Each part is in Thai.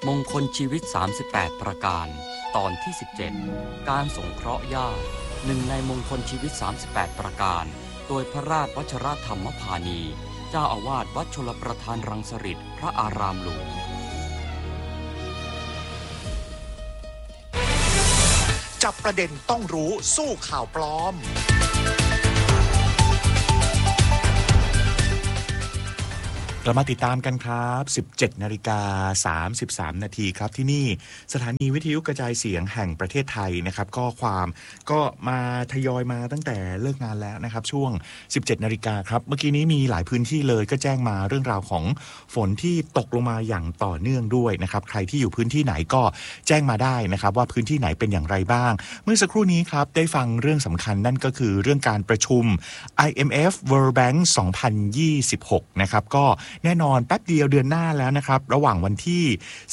มงคลชีวิต38ประการตอนที่17การสงเคราะห์ญาติหนึ่งในมงคลชีวิต38ประการโดยพระราชวชรธรรมพานีเจ้าอาวาสวัดชลประทานรังสฤษฎ์พระอารามหลวงจับประเด็นต้องรู้สู้ข่าวปลอมเรามาติดตามกันครับ 17:33 นาทีครับที่นี่สถานีวิทยุกระจายเสียงแห่งประเทศไทยนะครับก็มาทยอยมาตั้งแต่เลิกงานแล้วนะครับช่วง 17 นาฬิกาครับเมื่อกี้นี้มีหลายพื้นที่เลยก็แจ้งมาเรื่องราวของฝนที่ตกลงมาอย่างต่อเนื่องด้วยนะครับใครที่อยู่พื้นที่ไหนก็แจ้งมาได้นะครับว่าพื้นที่ไหนเป็นอย่างไรบ้างเมื่อสักครู่นี้ครับได้ฟังเรื่องสำคัญนั่นก็คือเรื่องการประชุม IMF World Bank 2026 นะครับก็แน่นอนแป๊บเดียวเดือนหน้าแล้วนะครับระหว่างวันที่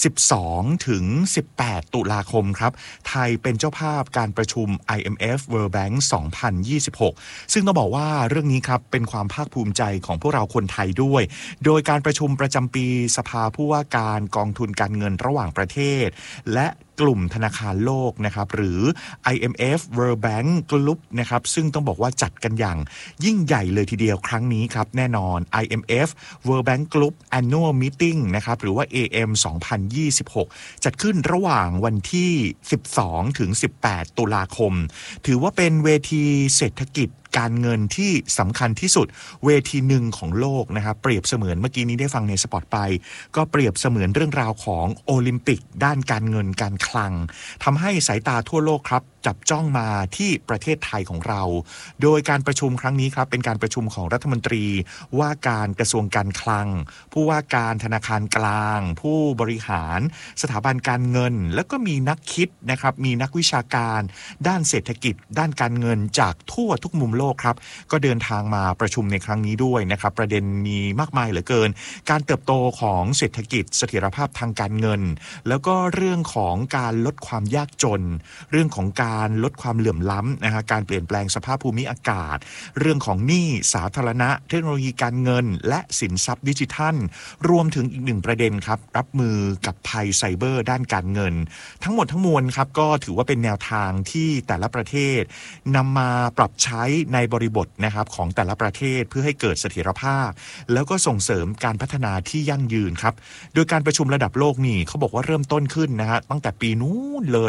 12ถึง18ตุลาคมครับไทยเป็นเจ้าภาพการประชุม IMF World Bank 2026 ซึ่งต้องบอกว่าเรื่องนี้ครับเป็นความภาคภูมิใจของพวกเราคนไทยด้วยโดยการประชุมประจำปีสภาผู้ว่าการกองทุนการเงินระหว่างประเทศและกลุ่มธนาคารโลกนะครับหรือ IMF World Bank Group นะครับซึ่งต้องบอกว่าจัดกันอย่างยิ่งใหญ่เลยทีเดียวครั้งนี้ครับแน่นอน IMF World Bank Group Annual Meeting นะครับหรือว่า AM 2026 จัดขึ้นระหว่างวันที่12ถึง18ตุลาคมถือว่าเป็นเวทีเศรษฐกิจการเงินที่สำคัญที่สุดเวทีหนึ่งของโลกนะครับเปรียบเสมือนเมื่อกี้นี้ได้ฟังในสปอตไปก็เปรียบเสมือนเรื่องราวของโอลิมปิกด้านการเงินการคลังทำให้สายตาทั่วโลกครับจับจ้องมาที่ประเทศไทยของเราโดยการประชุมครั้งนี้ครับเป็นการประชุมของรัฐมนตรีว่าการกระทรวงการคลังผู้ว่าการธนาคารกลางผู้บริหารสถาบันการเงินแล้วก็มีนักคิดนะครับมีนักวิชาการด้านเศรษฐกิจด้านการเงินจากทั่วทุกมุมโลกครับก็เดินทางมาประชุมในครั้งนี้ด้วยนะครับประเด็นมีมากมายเหลือเกินการเติบโตของเศรษฐกิจเสถียรภาพทางการเงินแล้วก็เรื่องของการลดความยากจนเรื่องของการลดความเหลื่อมล้ำนะฮะการเปลี่ยนแปลงสภาพภูมิอากาศเรื่องของหนี้สาธารณะเทคโนโลยีการเงินและสินทรัพย์ดิจิทัลรวมถึงอีกหนึ่งประเด็นครับรับมือกับภัยไซเบอร์ด้านการเงินทั้งหมดทั้งมวลครับก็ถือว่าเป็นแนวทางที่แต่ละประเทศนำมาปรับใช้ในบริบทนะครับของแต่ละประเทศเพื่อให้เกิดเสถียรภาพแล้วก็ส่งเสริมการพัฒนาที่ยั่งยืนครับโดยการประชุมระดับโลกนี่เขาบอกว่าเริ่มต้นขึ้นนะฮะตั้งแต่ปีนู้นเลย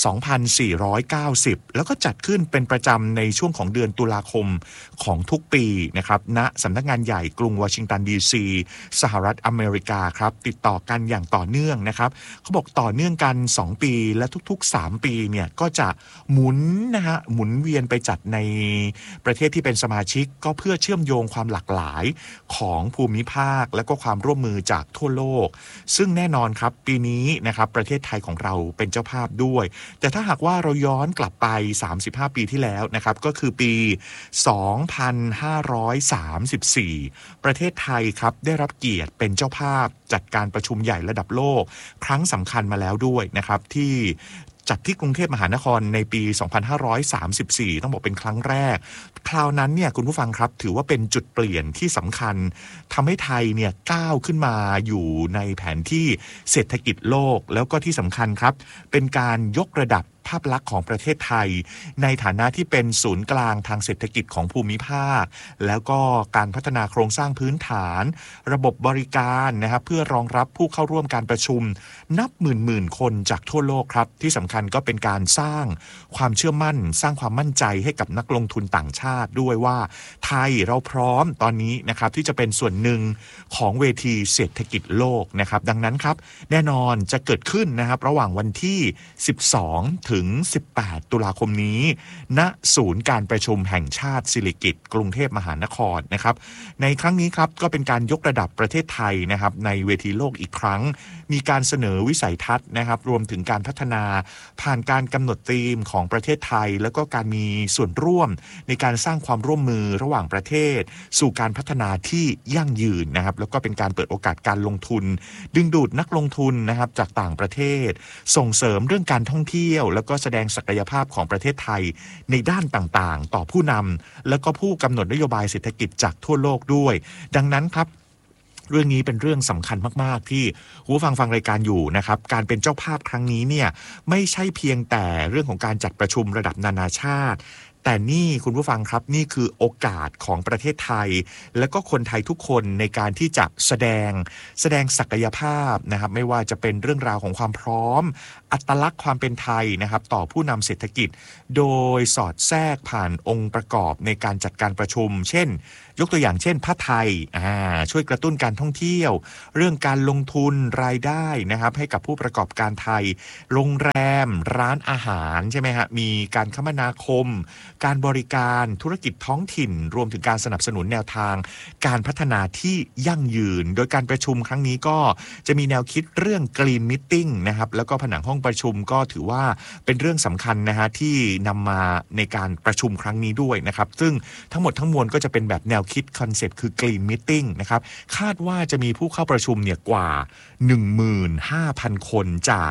2490 แล้วก็จัดขึ้นเป็นประจำในช่วงของเดือนตุลาคมของทุกปีนะครับณสำนักงานใหญ่กรุงวอชิงตันดีซีสหรัฐอเมริกาครับติดต่อกันอย่างต่อเนื่องนะครับเขาบอกต่อเนื่องกัน2ปีและทุกๆ3ปีเนี่ยก็จะหมุนเวียนไปจัดในประเทศที่เป็นสมาชิกก็เพื่อเชื่อมโยงความหลากหลายของภูมิภาคและก็ความร่วมมือจากทั่วโลกซึ่งแน่นอนครับปีนี้นะครับประเทศไทยของเราเป็นเจ้าภาพด้วยแต่ถ้าหากว่าเราย้อนกลับไป35ปีที่แล้วนะครับก็คือปี2534ประเทศไทยครับได้รับเกียรติเป็นเจ้าภาพจัดการประชุมใหญ่ระดับโลกครั้งสำคัญมาแล้วด้วยนะครับที่จัดที่กรุงเทพมหานครในปี2534ต้องบอกเป็นครั้งแรกคราวนั้นเนี่ยคุณผู้ฟังครับถือว่าเป็นจุดเปลี่ยนที่สำคัญทำให้ไทยเนี่ยก้าวขึ้นมาอยู่ในแผนที่เศรษฐกิจโลกแล้วก็ที่สำคัญครับเป็นการยกระดับภาพลักษณ์ของประเทศไทยในฐานะที่เป็นศูนย์กลางทางเศรษฐกิจของภูมิภาคแล้วก็การพัฒนาโครงสร้างพื้นฐานระบบบริการนะครับเพื่อรองรับผู้เข้าร่วมการประชุมนับหมื่นคนจากทั่วโลกครับที่สำคัญก็เป็นการสร้างความเชื่อมั่นสร้างความมั่นใจให้กับนักลงทุนต่างชาติด้วยว่าไทยเราพร้อมตอนนี้นะครับที่จะเป็นส่วนหนึ่งของเวทีเศรษฐกิจโลกนะครับดังนั้นครับแน่นอนจะเกิดขึ้นนะครับระหว่างวันที่12ถึง18ตุลาคมนี้ณศูนย์การประชุมแห่งชาติสิริกิติ์กรุงเทพมหานครนะครับในครั้งนี้ครับก็เป็นการยกระดับประเทศไทยนะครับในเวทีโลกอีกครั้งมีการเสนอวิสัยทัศน์นะครับรวมถึงการพัฒนาผ่านการกำหนดธีมของประเทศไทยแล้วก็การมีส่วนร่วมในการสร้างความร่วมมือระหว่างประเทศสู่การพัฒนาที่ยั่งยืนนะครับแล้วก็เป็นการเปิดโอกาสการลงทุนดึงดูดนักลงทุนนะครับจากต่างประเทศส่งเสริมเรื่องการท่องเที่ยวแล้วก็แสดงศักยภาพของประเทศไทยในด้านต่างๆต่อผู้นำแล้วก็ผู้กำหนดนโยบายเศรษฐกิจจากทั่วโลกด้วยดังนั้นครับเรื่องนี้เป็นเรื่องสำคัญมากๆที่คุณผู้ฟังรายการอยู่นะครับการเป็นเจ้าภาพครั้งนี้เนี่ยไม่ใช่เพียงแต่เรื่องของการจัดประชุมระดับนานาชาติแต่นี่คุณผู้ฟังครับนี่คือโอกาสของประเทศไทยและก็คนไทยทุกคนในการที่จะแสดงศักยภาพนะครับไม่ว่าจะเป็นเรื่องราวของความพร้อมอัตลักษณ์ความเป็นไทยนะครับต่อผู้นำเศรษฐกิจโดยสอดแทรกผ่านองค์ประกอบในการจัดการประชุมเช่นยกตัวอย่างเช่นผ้าไทยช่วยกระตุ้นการท่องเที่ยวเรื่องการลงทุนรายได้นะครับให้กับผู้ประกอบการไทยโรงแรมร้านอาหารใช่ไหมฮะมีการคมนาคมการบริการธุรกิจท้องถิ่นรวมถึงการสนับสนุนแนวทางการพัฒนาที่ยั่งยืนโดยการประชุมครั้งนี้ก็จะมีแนวคิดเรื่อง Green Meeting นะครับแล้วก็ผนังห้องประชุมก็ถือว่าเป็นเรื่องสำคัญนะฮะที่นำมาในการประชุมครั้งนี้ด้วยนะครับซึ่งทั้งหมดทั้งมวลก็จะเป็นแบบแนวคิดคอนเซปต์คือ Green Meeting นะครับคาดว่าจะมีผู้เข้าประชุมเนี่ยกว่า 15,000 คนจาก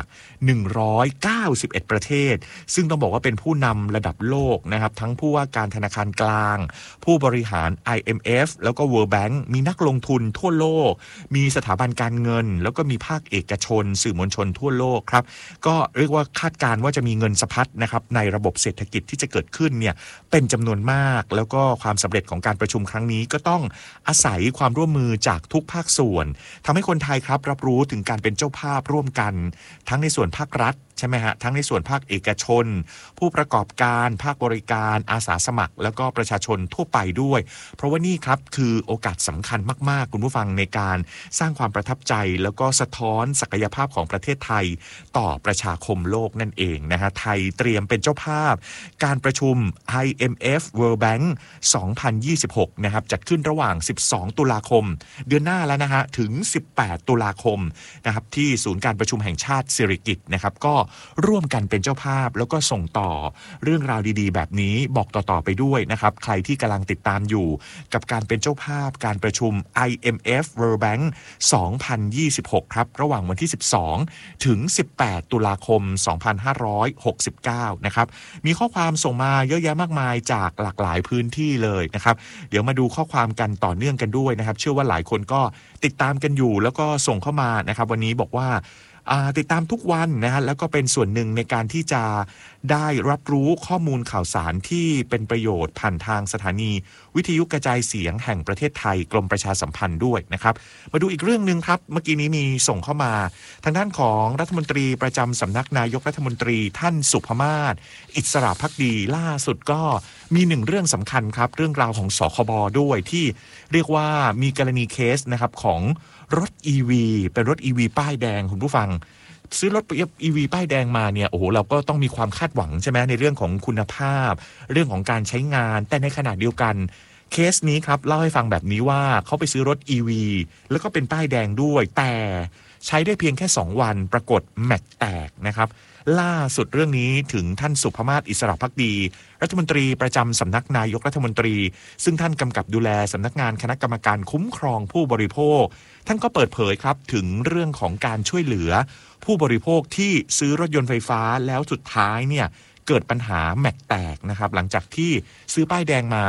191ประเทศซึ่งต้องบอกว่าเป็นผู้นำระดับโลกนะครับทั้งผู้ว่าการธนาคารกลางผู้บริหาร IMF แล้วก็ World Bank มีนักลงทุนทั่วโลกมีสถาบันการเงินแล้วก็มีภาคเอกชนสื่อมวลชนทั่วโลกครับก็เรียกว่าคาดการณ์ว่าจะมีเงินสะพัดนะครับในระบบเศรษฐกิจที่จะเกิดขึ้นเนี่ยเป็นจำนวนมากแล้วก็ความสำเร็จของการประชุมครั้งนี้ก็ต้องอาศัยความร่วมมือจากทุกภาคส่วนทำให้คนไทยครับรับรู้ถึงการเป็นเจ้าภาพร่วมกันทั้งในส่วนภาครัฐใช่ไหมฮะทั้งในส่วนภาคเอกชนผู้ประกอบการภาคบริการอาสาสมัครแล้วก็ประชาชนทั่วไปด้วยเพราะว่านี่ครับคือโอกาสสำคัญมากๆคุณผู้ฟังในการสร้างความประทับใจแล้วก็สะท้อนศักยภาพของประเทศไทยต่อประชาคมโลกนั่นเองนะฮะไทยเตรียมเป็นเจ้าภาพการประชุม IMF World Bank 2026นะครับจัดขึ้นระหว่าง12ตุลาคมเดือนหน้าแล้วนะฮะถึง18ตุลาคมนะครับที่ศูนย์การประชุมแห่งชาติสิริกิติ์นะครับก็ร่วมกันเป็นเจ้าภาพแล้วก็ส่งต่อเรื่องราวดีๆแบบนี้บอกต่อๆไปด้วยนะครับใครที่กำลังติดตามอยู่กับการเป็นเจ้าภาพการประชุม IMF World Bank 2026ครับระหว่างวันที่12ถึง18ตุลาคม2569นะครับมีข้อความส่งมาเยอะแยะมากมายจากหลากหลายพื้นที่เลยนะครับเดี๋ยวมาดูข้อความกันต่อเนื่องกันด้วยนะครับเชื่อว่าหลายคนก็ติดตามกันอยู่แล้วก็ส่งเข้ามานะครับวันนี้บอกว่าติดตามทุกวันนะฮะแล้วก็เป็นส่วนหนึ่งในการที่จะได้รับรู้ข้อมูลข่าวสารที่เป็นประโยชน์ผ่านทางสถานีวิทยุกระจายเสียงแห่งประเทศไทยกรมประชาสัมพันธ์ด้วยนะครับมาดูอีกเรื่องนึงครับเมื่อกี้นี้มีส่งเข้ามาทางด้านของรัฐมนตรีประจำสำนักนายกรัฐมนตรีท่านสุภมาศอิสระภักดีล่าสุดก็มีหนึ่งเรื่องสำคัญครับเรื่องราวของสคบด้วยที่เรียกว่ามีกรณีเคสนะครับของรถ EV เป็นรถ EV ป้ายแดงคุณผู้ฟังซื้อรถ EV ป้ายแดงมาเนี่ยโอ้โหเราก็ต้องมีความคาดหวังใช่ไหมในเรื่องของคุณภาพเรื่องของการใช้งานแต่ในขณะเดียวกันเคสนี้ครับเล่าให้ฟังแบบนี้ว่าเขาไปซื้อรถ EV แล้วก็เป็นป้ายแดงด้วยแต่ใช้ได้เพียงแค่2วันปรากฏแม็กแตกนะครับล่าสุดเรื่องนี้ถึงท่านสุภมาศอิสระภักดีรัฐมนตรีประจำสำนักนายกรัฐมนตรีซึ่งท่านกำกับดูแลสำนักงานคณะกรรมการคุ้มครองผู้บริโภคท่านก็เปิดเผยครับถึงเรื่องของการช่วยเหลือผู้บริโภคที่ซื้อรถยนต์ไฟฟ้าแล้วสุดท้ายเนี่ยเกิดปัญหาแม็กแตกนะครับหลังจากที่ซื้อป้ายแดงมา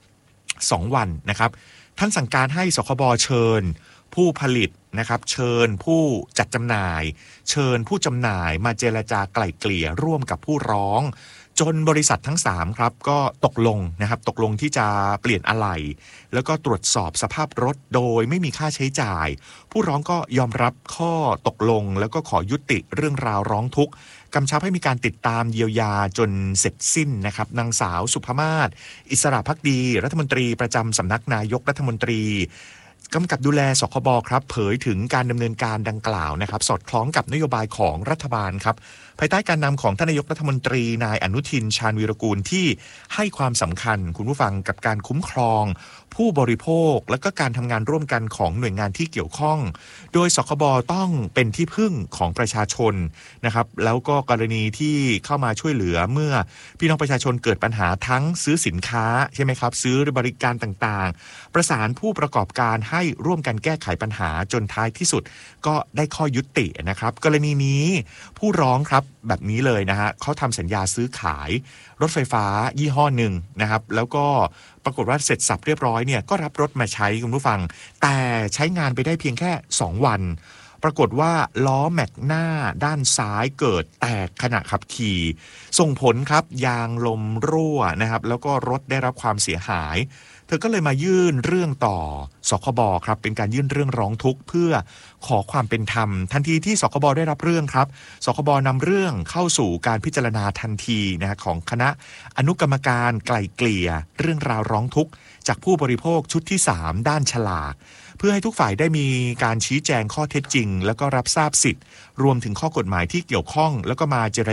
2วันนะครับท่านสั่งการให้สคบเชิญผู้ผลิตนะครับเชิญผู้จัดจำหน่ายเชิญผู้จำหน่ายมาเจรจาไกล่เกลี่ยร่วมกับผู้ร้องจนบริษัททั้ง3ครับก็ตกลงนะครับตกลงที่จะเปลี่ยนอะไหล่แล้วก็ตรวจสอบสภาพรถโดยไม่มีค่าใช้จ่ายผู้ร้องก็ยอมรับข้อตกลงแล้วก็ขอยุติเรื่องราวร้องทุกข์กำชับให้มีการติดตามเยียวยาจนเสร็จสิ้นนะครับนางสาวสุภมาศอิสระภักดีรัฐมนตรีประจำสำนักนายกรัฐมนตรีกำกับดูแลสคบครับเผยถึงการดำเนินการดังกล่าวนะครับสอดคล้องกับนโยบายของรัฐบาลครับภายใต้การนำของท่านนายกรัฐมนตรีนายอนุทินชาญวีรกูลที่ให้ความสำคัญคุณผู้ฟังกับการคุ้มครองผู้บริโภคและก็การทำงานร่วมกันของหน่วยงานที่เกี่ยวข้องโดยสคบต้องเป็นที่พึ่งของประชาชนนะครับแล้วก็กรณีที่เข้ามาช่วยเหลือเมื่อพี่น้องประชาชนเกิดปัญหาทั้งซื้อสินค้าใช่ไหมครับซื้อบริการต่างๆประสานผู้ประกอบการให้ร่วมกันแก้ไขปัญหาจนท้ายที่สุดก็ได้ข้อยุตินะครับกรณีนี้ผู้ร้องครับแบบนี้เลยนะฮะเขาทำสัญญาซื้อขายรถไฟฟ้ายี่ห้อหนึ่งนะครับแล้วก็ปรากฏว่าเสร็จสับเรียบร้อยเนี่ยก็รับรถมาใช้คุณผู้ฟังแต่ใช้งานไปได้เพียงแค่2วันปรากฏว่าล้อแม็กหน้าด้านซ้ายเกิดแตกขณะขับขี่ส่งผลครับยางลมรั่วนะครับแล้วก็รถได้รับความเสียหายเธอก็เลยมายื่นเรื่องต่อสคบครับเป็นการยื่นเรื่องร้องทุกข์เพื่อขอความเป็นธรรมทันทีที่สคบได้รับเรื่องครับสคบนำเรื่องเข้าสู่การพิจารณาทันทีนะของคณะอนุกรรมการไกล่เกลี่ยเรื่องราวร้องทุกข์จากผู้บริโภคชุดที่3ด้านฉลากเพื่อให้ทุกฝ่ายได้มีการชี้แจงข้อเท็จจริงแล้วก็รับทราบสิทธิ์รวมถึงข้อกฎหมายที่เกี่ยวข้องแล้วก็มาเจร